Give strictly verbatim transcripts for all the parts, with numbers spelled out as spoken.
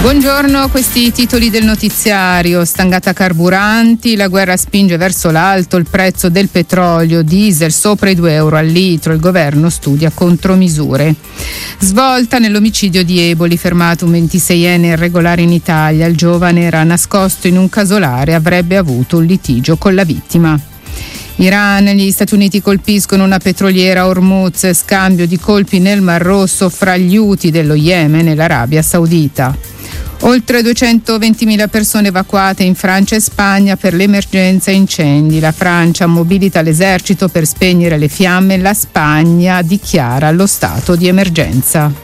Buongiorno, questi i titoli del notiziario. Stangata carburanti, la guerra spinge verso l'alto il prezzo del petrolio, diesel sopra i due euro al litro, il governo studia contromisure. Svolta nell'omicidio di Eboli, fermato un ventiseienne irregolare in Italia, il giovane era nascosto in un casolare, avrebbe avuto un litigio con la vittima. Iran, gli Stati Uniti colpiscono una petroliera a Hormuz, scambio di colpi nel Mar Rosso fra gli Houthi dello Yemen e l'Arabia Saudita. Oltre duecentoventimila persone evacuate in Francia e Spagna per l'emergenza incendi. La Francia mobilita l'esercito per spegnere le fiamme, la Spagna dichiara lo stato di emergenza.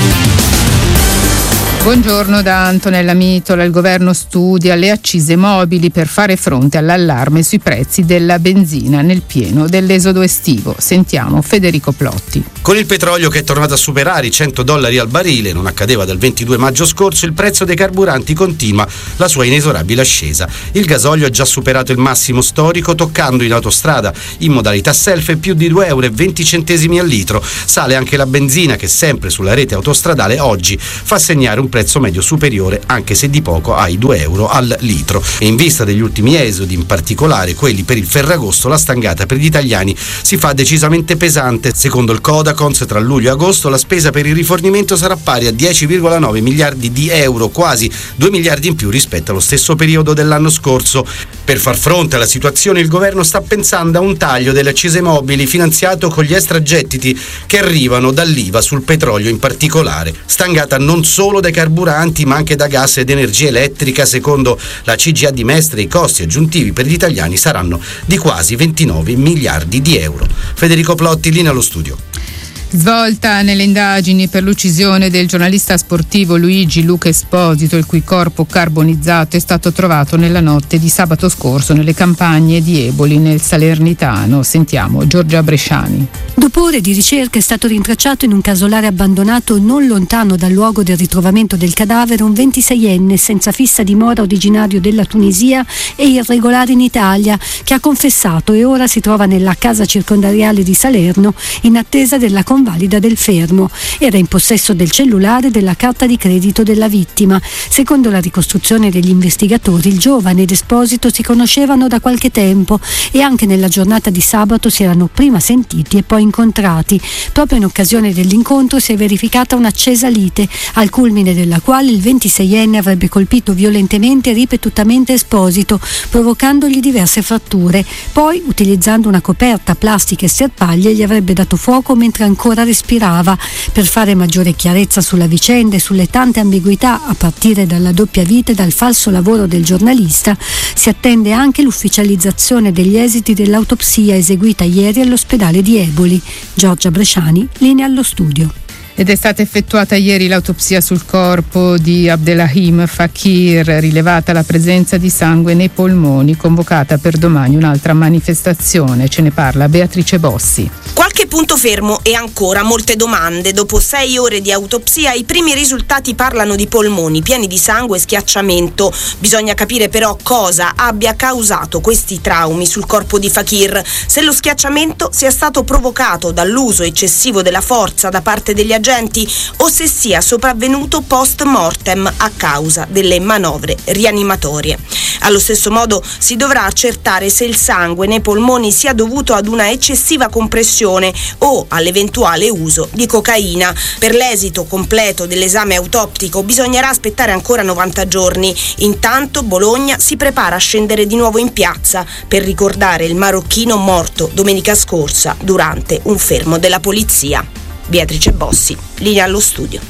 Buongiorno da Antonella Mitola. Il governo studia le accise mobili per fare fronte all'allarme sui prezzi della benzina nel pieno dell'esodo estivo. Sentiamo Federico Plotti. Con il petrolio che è tornato a superare i cento dollari al barile, non accadeva dal ventidue maggio scorso, il prezzo dei carburanti continua la sua inesorabile ascesa. Il gasolio ha già superato il massimo storico, toccando in autostrada in modalità self più di due euro e venti centesimi al litro. Sale anche la benzina che sempre sulla rete autostradale oggi fa segnare un prezzo medio superiore, anche se di poco, ai due euro al litro. E in vista degli ultimi esodi, in particolare quelli per il Ferragosto, la stangata per gli italiani si fa decisamente pesante. Secondo il Codacons, tra luglio e agosto la spesa per il rifornimento sarà pari a dieci virgola nove miliardi di euro, quasi due miliardi in più rispetto allo stesso periodo dell'anno scorso. Per far fronte alla situazione, il governo sta pensando a un taglio delle accise mobili finanziato con gli extragettiti che arrivano dall'I V A sul petrolio in particolare. Stangata non solo dai carburanti ma anche da gas ed energia elettrica. Secondo la C G I A di Mestre i costi aggiuntivi per gli italiani saranno di quasi ventinove miliardi di euro. Federico Plotti, linea allo studio. Svolta nelle indagini per l'uccisione del giornalista sportivo Luigi Luca Esposito, il cui corpo carbonizzato è stato trovato nella notte di sabato scorso nelle campagne di Eboli nel Salernitano. Sentiamo Giorgia Bresciani. Dopo ore di ricerca è stato rintracciato in un casolare abbandonato non lontano dal luogo del ritrovamento del cadavere un ventiseienne senza fissa dimora, originario della Tunisia e irregolare in Italia, che ha confessato e ora si trova nella casa circondariale di Salerno in attesa della convalida del fermo. Era in possesso del cellulare e della carta di credito della vittima. Secondo la ricostruzione degli investigatori, il giovane ed Esposito si conoscevano da qualche tempo e anche nella giornata di sabato si erano prima sentiti e poi incontrati. Proprio in occasione dell'incontro si è verificata un'accesa lite, al culmine della quale il ventiseienne avrebbe colpito violentemente e ripetutamente Esposito, provocandogli diverse fratture. Poi, utilizzando una coperta, plastica e serpaglie, gli avrebbe dato fuoco mentre ancora respirava. Per fare maggiore chiarezza sulla vicenda e sulle tante ambiguità, a partire dalla doppia vita e dal falso lavoro del giornalista, si attende anche l'ufficializzazione degli esiti dell'autopsia eseguita ieri all'ospedale di Eboli. Giorgia Bresciani, linea allo studio. Ed è stata effettuata ieri l'autopsia sul corpo di Abdelrahim Fakir, rilevata la presenza di sangue nei polmoni, convocata per domani un'altra manifestazione. Ce ne parla Beatrice Bossi. Qualche punto fermo e ancora molte domande. Dopo sei ore di autopsia i primi risultati parlano di polmoni pieni di sangue e schiacciamento. Bisogna capire però cosa abbia causato questi traumi sul corpo di Fakir, se lo schiacciamento sia stato provocato dall'uso eccessivo della forza da parte degli agenti o se sia sopravvenuto post mortem a causa delle manovre rianimatorie. Allo stesso modo si dovrà accertare se il sangue nei polmoni sia dovuto ad una eccessiva compressione o all'eventuale uso di cocaina. Per l'esito completo dell'esame autoptico bisognerà aspettare ancora novanta giorni. Intanto Bologna si prepara a scendere di nuovo in piazza per ricordare il marocchino morto domenica scorsa durante un fermo della polizia. Beatrice Bossi, linea allo studio.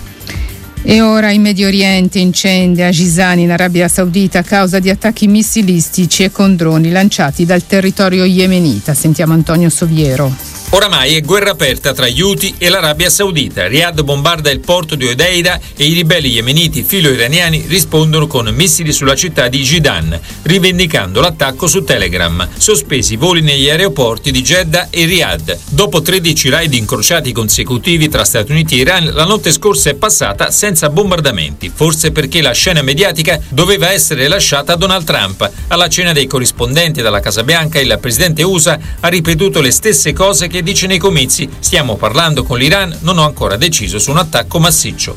E ora in Medio Oriente, incendi a Jizan in Arabia Saudita a causa di attacchi missilistici e con droni lanciati dal territorio yemenita. Sentiamo Antonio Soviero. Oramai è guerra aperta tra gli Houthi e l'Arabia Saudita. Riyadh bombarda il porto di Hodeida e i ribelli yemeniti filo-iraniani rispondono con missili sulla città di Jizan, rivendicando l'attacco su Telegram. Sospesi i voli negli aeroporti di Jeddah e Riyadh. Dopo tredici raid incrociati consecutivi tra Stati Uniti e Iran, la notte scorsa è passata senza bombardamenti, forse perché la scena mediatica doveva essere lasciata a Donald Trump. Alla cena dei corrispondenti dalla Casa Bianca, il presidente U S A ha ripetuto le stesse cose che dice nei comizi: stiamo parlando con l'Iran, non ho ancora deciso su un attacco massiccio.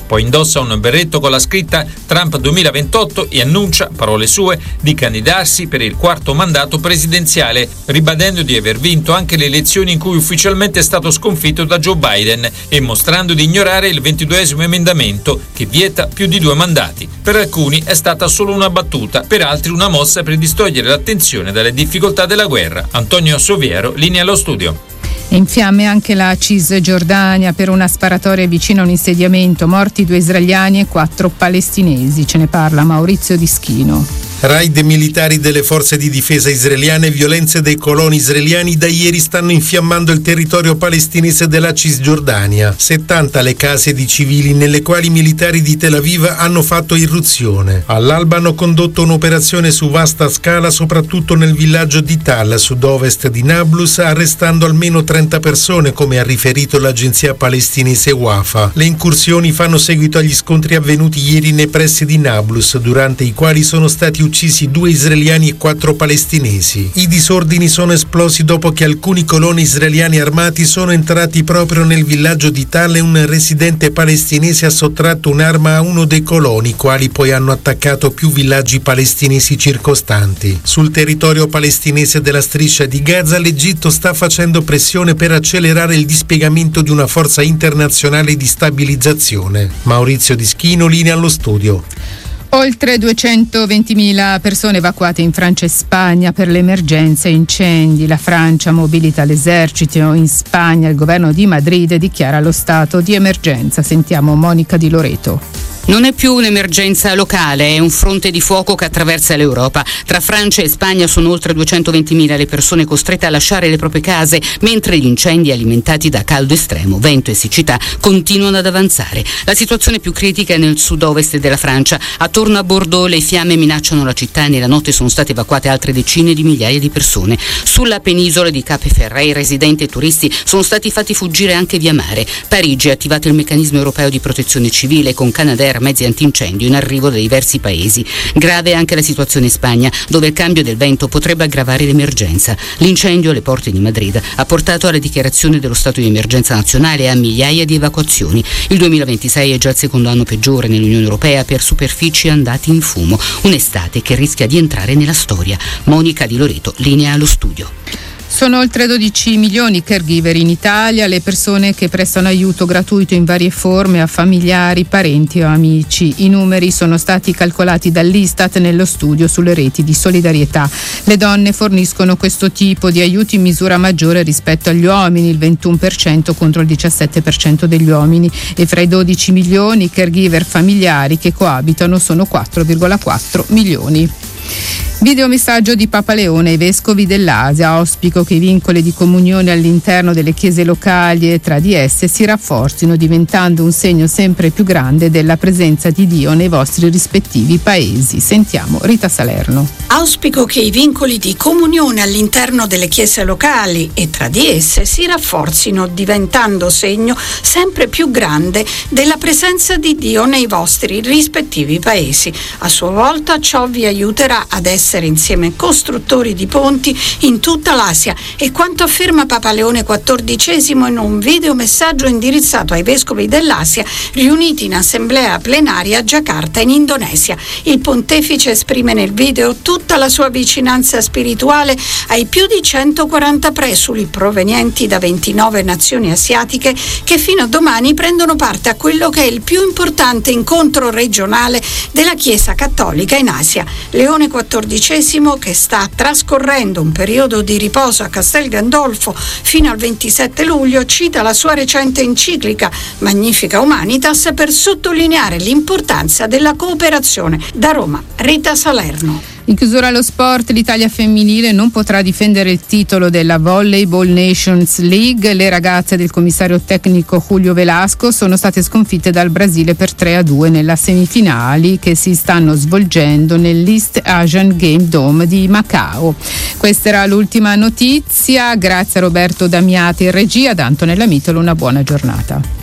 Poi indossa un berretto con la scritta Trump duemilaventotto e annuncia, parole sue, di candidarsi per il quarto mandato presidenziale, ribadendo di aver vinto anche le elezioni in cui ufficialmente è stato sconfitto da Joe Biden e mostrando di ignorare il ventiduesimo emendamento che vieta più di due mandati. Per alcuni è stata solo una battuta, per altri una mossa per distogliere l'attenzione dalle difficoltà della guerra. Antonio Soviero, linea allo studio. In fiamme anche la Cisgiordania per una sparatoria vicino a un insediamento, morti due israeliani e quattro palestinesi. Ce ne parla Maurizio Dischino. Raid militari delle forze di difesa israeliane e violenze dei coloni israeliani da ieri stanno infiammando il territorio palestinese della Cisgiordania. settanta le case di civili nelle quali i militari di Tel Aviv hanno fatto irruzione. All'alba hanno condotto un'operazione su vasta scala soprattutto nel villaggio di Tal, sud-ovest di Nablus, arrestando almeno trenta persone, come ha riferito l'agenzia palestinese Wafa. Le incursioni fanno seguito agli scontri avvenuti ieri nei pressi di Nablus, durante i quali sono stati uccisi due israeliani e quattro palestinesi. I disordini sono esplosi dopo che alcuni coloni israeliani armati sono entrati proprio nel villaggio di Tal e un residente palestinese ha sottratto un'arma a uno dei coloni, quali poi hanno attaccato più villaggi palestinesi circostanti. Sul territorio palestinese della striscia di Gaza, l'Egitto sta facendo pressione per accelerare il dispiegamento di una forza internazionale di stabilizzazione. Maurizio Dischino, linea allo studio. Oltre duecentoventimila persone evacuate in Francia e Spagna per l'emergenza incendi. La Francia mobilita l'esercito. In Spagna il governo di Madrid dichiara lo stato di emergenza. Sentiamo Monica Di Loreto. Non è più un'emergenza locale, è un fronte di fuoco che attraversa l'Europa. Tra Francia e Spagna sono oltre duecentoventimila le persone costrette a lasciare le proprie case, mentre gli incendi alimentati da caldo estremo, vento e siccità continuano ad avanzare. La situazione più critica è nel sud-ovest della Francia. Attorno a Bordeaux le fiamme minacciano la città e nella notte sono state evacuate altre decine di migliaia di persone. Sulla penisola di Cap Ferret residenti e turisti sono stati fatti fuggire anche via mare. Parigi ha attivato il meccanismo europeo di protezione civile con Canadair, mezzi antincendio in arrivo da diversi paesi. Grave anche la situazione in Spagna, dove il cambio del vento potrebbe aggravare l'emergenza. L'incendio alle porte di Madrid ha portato alla dichiarazione dello stato di emergenza nazionale e a migliaia di evacuazioni. Il duemilaventisei è già il secondo anno peggiore nell'Unione Europea per superfici andati in fumo. Un'estate che rischia di entrare nella storia. Monica Di Loreto, linea allo studio. Sono oltre dodici milioni i caregiver in Italia, le persone che prestano aiuto gratuito in varie forme a familiari, parenti o amici. I numeri sono stati calcolati dall'Istat nello studio sulle reti di solidarietà. Le donne forniscono questo tipo di aiuti in misura maggiore rispetto agli uomini, il ventuno per cento contro il diciassette per cento degli uomini, e fra i dodici milioni i caregiver familiari che coabitano sono quattro virgola quattro milioni. Videomessaggio di Papa Leone ai vescovi dell'Asia. Auspico che i vincoli di comunione all'interno delle chiese locali e tra di esse si rafforzino, diventando un segno sempre più grande della presenza di Dio nei vostri rispettivi paesi. Sentiamo Rita Salerno. Auspico che i vincoli di comunione all'interno delle chiese locali e tra di esse si rafforzino, diventando segno sempre più grande della presenza di Dio nei vostri rispettivi paesi. A sua volta ciò vi aiuterà ad essere insieme costruttori di ponti in tutta l'Asia, e quanto afferma Papa Leone quattordicesimo in un videomessaggio indirizzato ai vescovi dell'Asia riuniti in assemblea plenaria a Giacarta in Indonesia. Il pontefice esprime nel video tutta la sua vicinanza spirituale ai più di centoquaranta presuli provenienti da ventinove nazioni asiatiche che fino a domani prendono parte a quello che è il più importante incontro regionale della Chiesa Cattolica in Asia. Leone quattordicesimo, che sta trascorrendo un periodo di riposo a Castel Gandolfo fino al ventisette luglio, cita la sua recente enciclica Magnifica Humanitas per sottolineare l'importanza della cooperazione. Da Roma, Rita Salerno. In chiusura allo sport, l'Italia femminile non potrà difendere il titolo della Volleyball Nations League. Le ragazze del commissario tecnico Julio Velasco sono state sconfitte dal Brasile per tre a due nella semifinali che si stanno svolgendo nell'East Asian Game Dome di Macao. Questa era l'ultima notizia. Grazie a Roberto Damiati in regia, da Antonella Mitolo, una buona giornata.